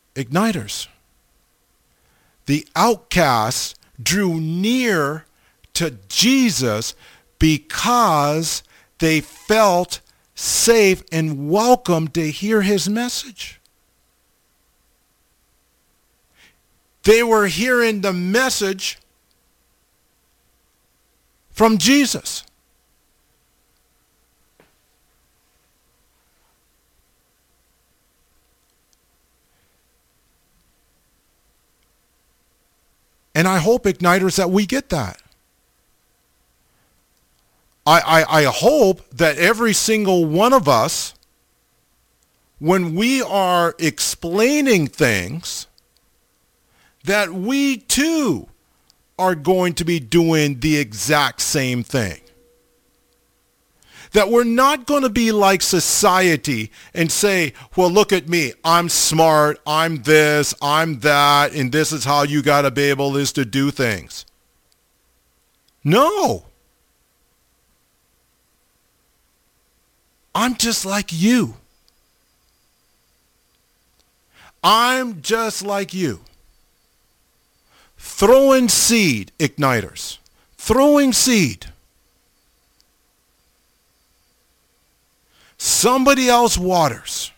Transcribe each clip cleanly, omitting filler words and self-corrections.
Igniters. The outcasts drew near to Jesus because they felt safe and welcome to hear his message. They were hearing the message from Jesus. And I hope, Igniters, that we get that. I hope that every single one of us, when we are explaining things, that we too are going to be doing the exact same thing. That we're not going to be like society and say, well, look at me. I'm smart. I'm this. I'm that. And this is how you got to be able to do things. No. I'm just like you. I'm just like you. Throwing seed, Igniters. Throwing seed. Somebody else waters.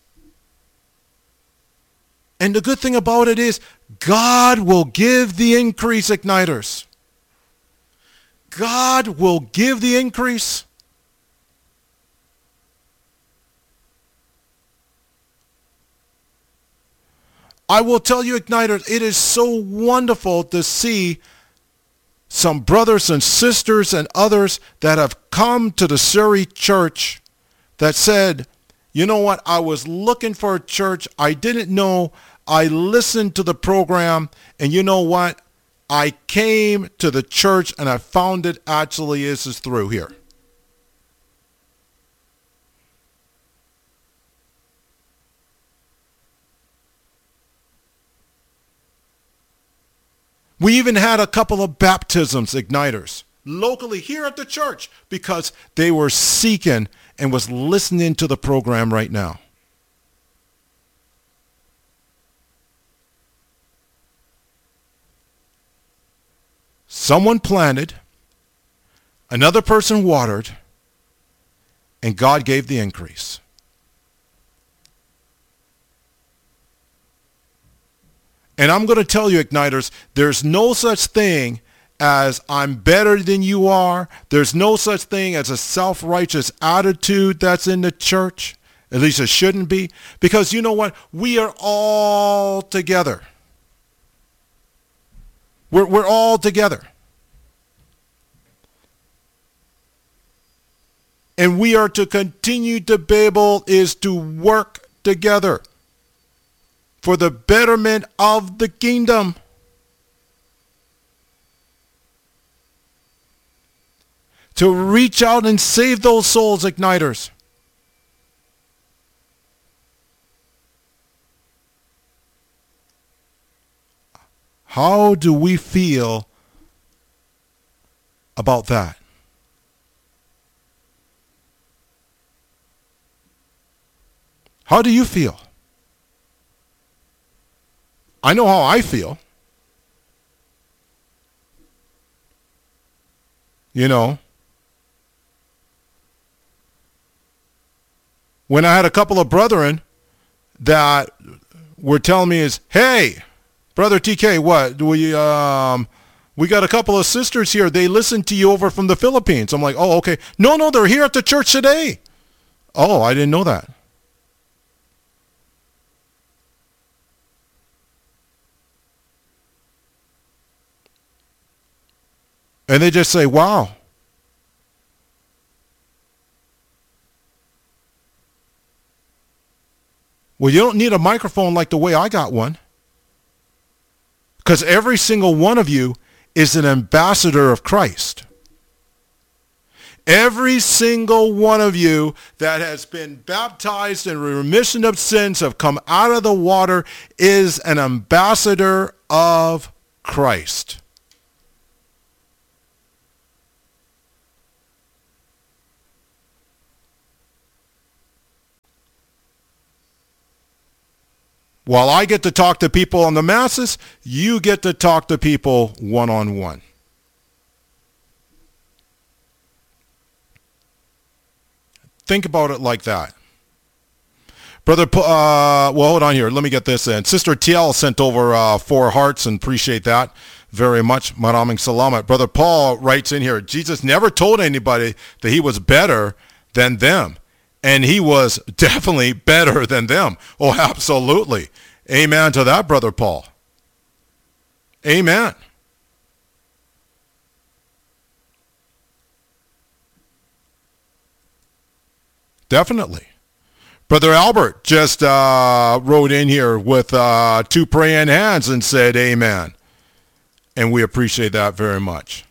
And the good thing about it is God will give the increase, Igniters. God will give the increase. I will tell you, Igniters, it is so wonderful to see some brothers and sisters and others that have come to the Surrey church that said, you know what, I was looking for a church. I didn't know. I listened to the program, and you know what? I came to the church, and I found it actually is through here. We even had a couple of baptisms, Igniters, locally here at the church because they were seeking and was listening to the program right now. Someone planted, another person watered, and God gave the increase. And I'm going to tell you, Igniters, there's no such thing as I'm better than you are. There's no such thing as a self-righteous attitude that's in the church. At least it shouldn't be. Because you know what? We are all together. We're all together. And we are to continue to be able is to work together for the betterment of the kingdom. To reach out and save those souls, Igniters. How do we feel about that? How do you feel? I know how I feel. You know, when I had a couple of brethren that were telling me is, hey, Brother TK, what? We got a couple of sisters here. They listen to you over from the Philippines. I'm like, oh, okay. No, they're here at the church today. Oh, I didn't know that. And they just say, wow. Well, you don't need a microphone like the way I got one. Because every single one of you is an ambassador of Christ. Every single one of you that has been baptized in remission of sins, have come out of the water, is an ambassador of Christ. While I get to talk to people on the masses, you get to talk to people one-on-one. Think about it like that. Brother, well, hold on here. Let me get this in. Sister TL sent over 4 hearts, and appreciate that very much. Maraming salamat. Brother Paul writes in here, Jesus never told anybody that he was better than them. And he was definitely better than them. Oh, absolutely. Amen to that, Brother Paul. Amen. Definitely. Brother Albert just wrote in here with 2 praying hands and said amen. And we appreciate that very much.